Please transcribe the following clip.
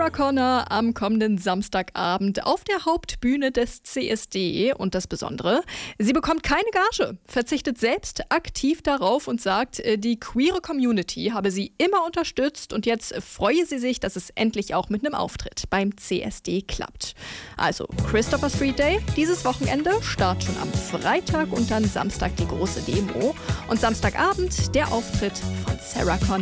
Sarah Connor am kommenden Samstagabend auf der Hauptbühne des CSD. Und das Besondere, sie bekommt keine Gage, verzichtet selbst aktiv darauf und sagt, die queere Community habe sie immer unterstützt und jetzt freue sie sich, dass es endlich auch mit einem Auftritt beim CSD klappt. Also Christopher Street Day, dieses Wochenende, Start schon am Freitag und dann Samstag die große Demo und Samstagabend der Auftritt von Sarah Connor.